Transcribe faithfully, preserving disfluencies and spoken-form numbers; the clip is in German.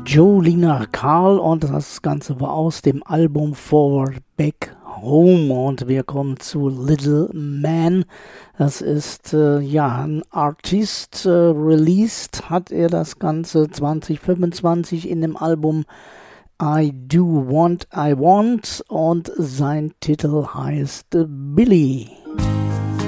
Joe Lina Karl und das Ganze war aus dem Album Forward Back Home und wir kommen zu Little Man. Das ist äh, ja ein Artist, äh, released hat er das Ganze zwanzig fünfundzwanzig in dem Album I Do What I Want und sein Titel heißt Billy.